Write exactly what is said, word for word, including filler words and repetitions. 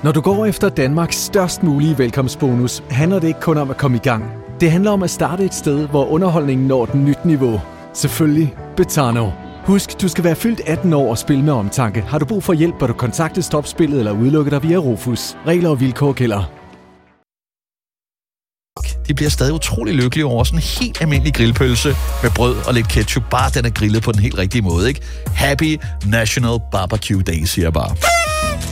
Når du går efter Danmarks størst mulige velkomstbonus, handler det ikke kun om at komme i gang. Det handler om at starte et sted, hvor underholdningen når et nyt niveau. Selvfølgelig Betano. Husk, du skal være fyldt atten år og spille med omtanke. Har du brug for hjælp, bør du kontakte Stopspillet eller udelukke dig via Rufus. Regler og vilkår gælder. De bliver stadig utrolig lykkelige over sådan en helt almindelig grillpølse med brød og lidt ketchup. Bare den er grillet på den helt rigtige måde, ikke? Happy National Barbecue Day, siger jeg bare.